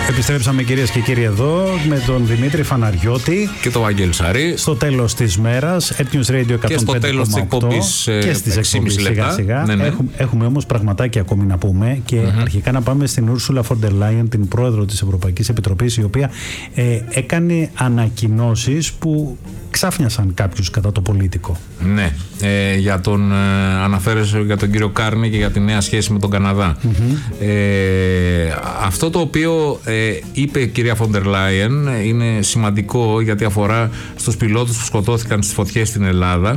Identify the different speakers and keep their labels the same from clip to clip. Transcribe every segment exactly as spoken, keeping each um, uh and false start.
Speaker 1: Επιστρέψαμε κυρίες και κύριοι εδώ με τον Δημήτρη Φαναριώτη
Speaker 2: και τον Βαγγέλη Σαρή.
Speaker 1: Στο τέλος της μέρας, News Radio εκατόν πέντε κόμμα οκτώ.
Speaker 2: Και στο τέλος της εκπομπής,
Speaker 1: και στις εκπομπές σιγά σιγά. Ναι, ναι. Έχουμε, έχουμε όμως πραγματάκια ακόμη να πούμε και mm-hmm. αρχικά να πάμε στην Ursula von der Leyen, την πρόεδρο της Ευρωπαϊκής Επιτροπής, η οποία ε, έκανε ανακοινώσεις που ξάφνιασαν κάποιους κατά το πολίτικο.
Speaker 2: Ναι, ε, για τον, ε, αναφέρεσαι για τον κύριο Κάρνη και για τη νέα σχέση με τον Καναδά. Mm-hmm. Ε, αυτό το οποίο ε, είπε η κυρία Φοντερ Λάιεν είναι σημαντικό, γιατί αφορά στους πιλότους που σκοτώθηκαν στις φωτιές στην Ελλάδα.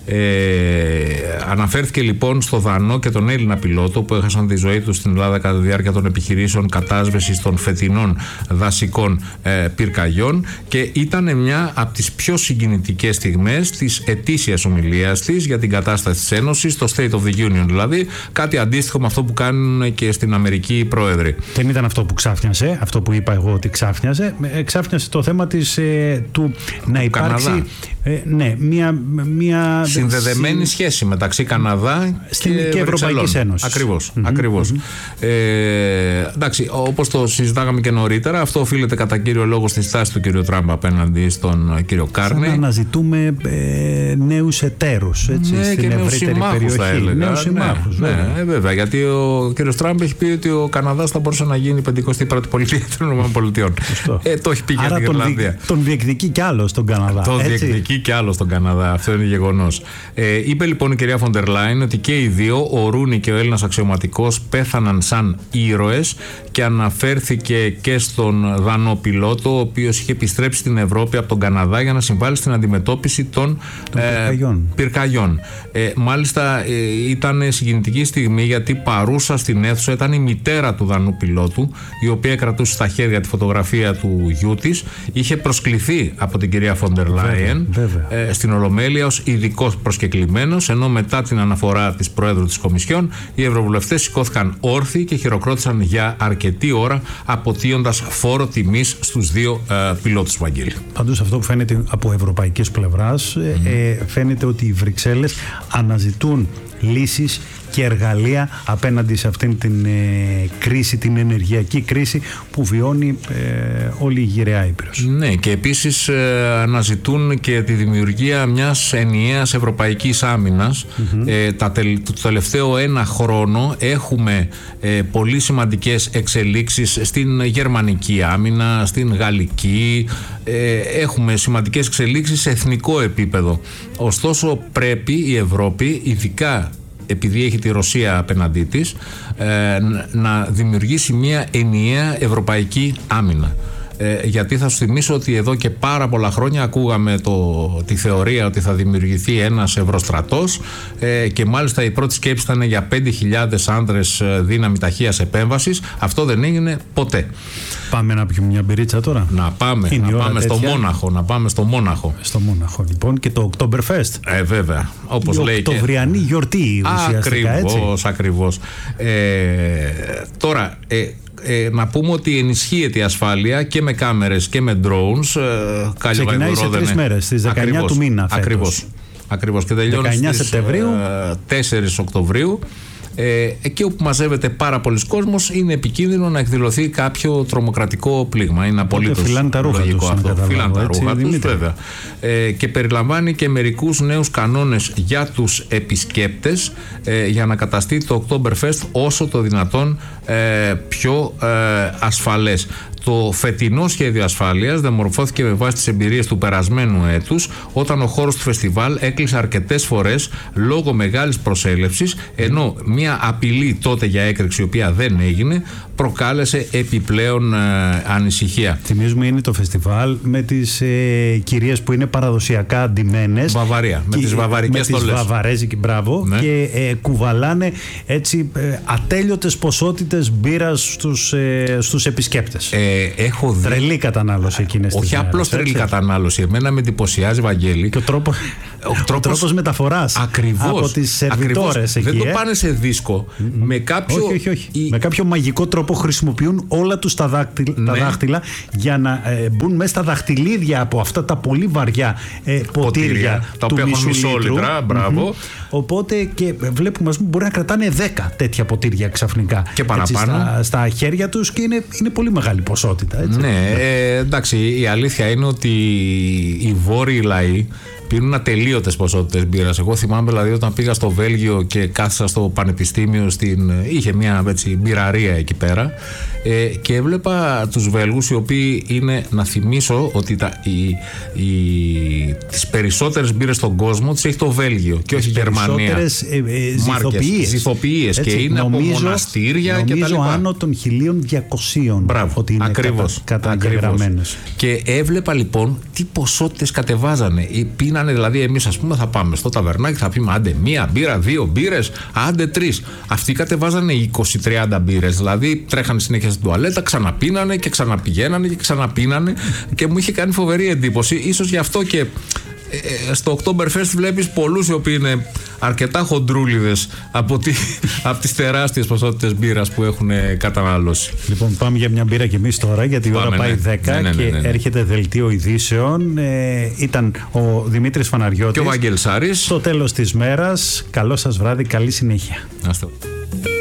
Speaker 2: Ε, αναφέρθηκε λοιπόν στο Δανό και τον Έλληνα πιλότο που έχασαν τη ζωή τους στην Ελλάδα κατά τη διάρκεια των επιχειρήσεων κατάσβεσης των φετινών δασικών ε, πυρκαγιών, και ήταν μια από τις πιο συγκινητικές στιγμές της ετήσιας ομιλίας της για την κατάσταση της Ένωσης, το State of the Union δηλαδή, κάτι αντίστοιχο με αυτό που κάνουν και στην Αμερική οι πρόεδροι.
Speaker 1: Δεν ήταν αυτό που ξάφνιασε, αυτό που είπα εγώ ότι ξάφνιασε, ξάφνιασε το θέμα της, ε, του να του υπάρξει ε, ναι, μια, μια
Speaker 2: συνδεδεμένη συ... σχέση μεταξύ Καναδά και,
Speaker 1: και Ευρωπαϊκής Ένωσης.
Speaker 2: Ακριβώς. Mm-hmm, ακριβώς.
Speaker 1: Mm-hmm.
Speaker 2: Ε, εντάξει, όπως το συζητάγαμε και νωρίτερα, αυτό οφείλεται κατά κύριο λόγο στη στάση του κύριου Τραμπ απέναντι στον κύριο Κάρνη.
Speaker 1: Σαν να αναζητούμε ε, νέους εταίρους, έτσι,
Speaker 2: ναι,
Speaker 1: στην ευρύτερη περιοχή.
Speaker 2: Θα έλεγα.
Speaker 1: Νέους συμμάχους,
Speaker 2: ναι,
Speaker 1: βέβαια.
Speaker 2: Ναι, βέβαια. Γιατί ο κύριος Τραμπ έχει πει ότι ο Καναδάς θα μπορούσε να γίνει πεντηκοστή πρώτη πολιτεία των ΗΠΑ. Ε, το έχει πει για την Ιρλανδία.
Speaker 1: Τον, τον διεκδικεί κι άλλο στον Καναδά.
Speaker 2: Τον διεκδικεί κι άλλο στον Καναδά. Αυτό είναι γεγονός. Ε, είπε λοιπόν η κυρία Φοντερ Λάιν ότι και οι δύο, ο Ρούνι και ο Έλληνας αξιωματικός, πέθαναν σαν ήρωες, και αναφέρθηκε και στον Δανό πιλότο, ο οποίος είχε επιστρέψει στην Ευρώπη από τον Καναδά για να συμβάλλει στην αντιμετώπιση των,
Speaker 1: των ε, πυρκαγιών.
Speaker 2: πυρκαγιών. Ε, μάλιστα ε, ήταν συγκινητική στιγμή, γιατί παρούσα στην αίθουσα ήταν η μητέρα του Δανού πιλότου, η οποία κρατούσε στα χέρια τη φωτογραφία του γιού της. Είχε προσκληθεί από την κυρία Φοντερ Λάιεν ε, στην Ολομέλεια ως ειδικός προσκεκλημένος, ενώ μετά την αναφορά της Προέδρου της Κομισιόν οι ευρωβουλευτές σηκώθηκαν όρθιοι και χειροκρότησαν για αρκετή ώρα, αποτείοντας φόρο τιμής στους δύο ε, πιλότους, Βαγγέλη.
Speaker 1: Πάντως αυτό που φαίνεται από ευρωπαϊκής πλευράς, mm. ε, φαίνεται ότι οι Βρυξέλλες αναζητούν λύσεις και εργαλεία απέναντι σε αυτήν την ε, κρίση, την ενεργειακή κρίση που βιώνει ε, όλη η γυραιά Ήπειρος.
Speaker 2: Ναι, και επίσης ε, αναζητούν και τη δημιουργία μιας ενιαίας ευρωπαϊκής άμυνας. Mm-hmm. Ε, τα τελ, το τελευταίο ένα χρόνο έχουμε ε, πολύ σημαντικές εξελίξεις στην γερμανική άμυνα, στην γαλλική. Ε, έχουμε σημαντικές εξελίξεις σε εθνικό επίπεδο. Ωστόσο πρέπει η Ευρώπη, ειδικά επειδή έχει τη Ρωσία απέναντί της, ε, να δημιουργήσει μια ενιαία ευρωπαϊκή άμυνα. Ε, γιατί θα σου θυμίσω ότι εδώ και πάρα πολλά χρόνια ακούγαμε το, τη θεωρία ότι θα δημιουργηθεί ένας ευρωστρατός, ε, και μάλιστα η πρώτη σκέψη ήταν για πέντε χιλιάδες άνδρες δύναμη ταχείας επέμβασης. Αυτό δεν έγινε ποτέ.
Speaker 1: Πάμε να πιούμε μια μπυρίτσα τώρα.
Speaker 2: Να πάμε, να πάμε στο Μόναχο, να πάμε στο Μόναχο.
Speaker 1: Στο Μόναχο λοιπόν, και το Oktoberfest.
Speaker 2: Ε, βέβαια. Όπως
Speaker 1: η
Speaker 2: λέει
Speaker 1: οκτωβριανή και... γιορτή ουσιαστικά,
Speaker 2: ακριβώς,
Speaker 1: έτσι.
Speaker 2: Ακριβώς. Ε, τώρα... Ε, Ε, να πούμε ότι ενισχύεται η ασφάλεια και με κάμερες και με drones. Ε,
Speaker 1: Ξεκινάει σε τρεις μέρες, στις δεκαεννιά ακριβώς, του μήνα φέτος.
Speaker 2: Ακριβώς, ακριβώς. Και τελειώνει στις
Speaker 1: Σεπτεμβρίου.
Speaker 2: Ε, τέσσερις Οκτωβρίου. Ε, εκεί όπου μαζεύεται πάρα πολλοί κόσμος, είναι επικίνδυνο να εκδηλωθεί κάποιο τρομοκρατικό πλήγμα. Είναι απολύτως λογικό αυτό. Φυλάνε τα ρούχα τους, βέβαια. Ε, και περιλαμβάνει και μερικούς νέους κανόνες για τους επισκέπτες, ε, για να καταστεί το Oktoberfest όσο το δυνατόν ε, πιο ε, ασφαλές. Το φετινό σχέδιο ασφάλειας διαμορφώθηκε με βάση τις εμπειρίες του περασμένου έτους, όταν ο χώρος του φεστιβάλ έκλεισε αρκετές φορές λόγω μεγάλης προσέλευσης, ενώ μια απειλή τότε για έκρηξη, η οποία δεν έγινε, προκάλεσε επιπλέον ε, ανησυχία.
Speaker 1: Θυμίζουμε, είναι το φεστιβάλ με τις ε, κυρίες που είναι παραδοσιακά ντυμένες.
Speaker 2: Βαβαρία, με τις βαβαρικές στολές.
Speaker 1: Με τις βαβαρέζικοι, μπράβο, ναι. Και ε, κουβαλάνε έτσι ε, ατέλειωτες ποσότητες μπύρας στους, ε, στους επισκέπτες.
Speaker 2: Ε, έχω δει...
Speaker 1: Τρελή κατανάλωση εκείνες τις
Speaker 2: Όχι
Speaker 1: μέρες,
Speaker 2: απλώς τρελή
Speaker 1: έτσι.
Speaker 2: κατανάλωση. Εμένα με εντυπωσιάζει, Βαγγέλη.
Speaker 1: Και ο, τρόπο, ο,
Speaker 2: ο τρόπος,
Speaker 1: τρόπος μεταφοράς.
Speaker 2: Ακριβώς.
Speaker 1: Από τις σερβιτόρες εκεί.
Speaker 2: Δεν το
Speaker 1: ε.
Speaker 2: πάνε σε δίσκο. Mm-hmm. Με κάποιο...
Speaker 1: Όχι, όχι, όχι.
Speaker 2: Η...
Speaker 1: Με κάποιο μαγικό τρόπο χρησιμοποιούν όλα τους τα, δάχτυλ, ναι. τα δάχτυλα για να ε, μπουν μέσα στα δαχτυλίδια από αυτά τα πολύ βαριά ε, ποτήρια,
Speaker 2: ποτήρια
Speaker 1: τα οποία έχουν μισό λίτρα.
Speaker 2: Μπράβο. Mm-hmm.
Speaker 1: Οπότε και βλέπουμε, ας πούμε, μπορεί να κρατάνε δέκα τέτοια ποτήρια ξαφνικά.
Speaker 2: Και παραπάνω.
Speaker 1: Έτσι, στα, στα χέρια τους και είναι, είναι πολύ μεγάλη ποσότητα. Έτσι.
Speaker 2: Ναι, ε, εντάξει, η αλήθεια είναι ότι οι βόρειοι λαοί πίνουν ατελείωτες ποσότητες μπύρας. Εγώ θυμάμαι δηλαδή όταν πήγα στο Βέλγιο και κάθισα στο πανεπιστήμιο, στην, είχε μια έτσι, μπειραρία εκεί πέρα ε, και έβλεπα τους Βέλγους οι οποίοι είναι, να θυμίσω ότι τα, οι, οι, τις περισσότερες μπύρες στον κόσμο τις έχει το Βέλγιο και όχι η Γερμανία.
Speaker 1: Περισσότερες ε, ε, ζυθοποιίες.
Speaker 2: Ζυθοποιίες και είναι νομίζω, από μοναστήρια και τα λοιπά.
Speaker 1: Νομίζω άνω των χίλια διακοσίων.
Speaker 2: Μπράβο,
Speaker 1: ότι είναι
Speaker 2: ακριβώς,
Speaker 1: κατα, καταγεγραμμένες.
Speaker 2: Και έβλεπα λοιπόν τι ποσότητες κατεβάζανε. Πίνανε δηλαδή, εμείς ας πούμε θα πάμε στο ταβερνάκι, θα πούμε άντε μία μπύρα, δύο μπύρες, άντε τρεις. Αυτοί κατεβάζανε είκοσι με τριάντα μπύρες. Δηλαδή τρέχανε συνέχεια στην τουαλέτα, ξαναπίνανε και ξαναπηγαίνανε και ξαναπίνανε και μου είχε κάνει φοβερή εντύπωση. Ίσως γι' αυτό και ε, στο Oktoberfest βλέπεις πολλούς οι οποίοι είναι αρκετά χοντρούλιδες από, τη, από τις τεράστιες ποσότητες μπύρας που έχουν καταναλώσει.
Speaker 1: Λοιπόν, πάμε για μια μπύρα και εμείς τώρα, γιατί η ώρα πάει ναι. δέκα ναι, ναι, ναι, ναι, ναι. και έρχεται δελτίο ειδήσεων. Ε, ήταν ο Δημήτρης Φαναριώτης
Speaker 2: και ο Βαγγέλης Άρης.
Speaker 1: Στο τέλος της μέρας, καλό σας βράδυ, καλή συνέχεια.
Speaker 2: Άστε.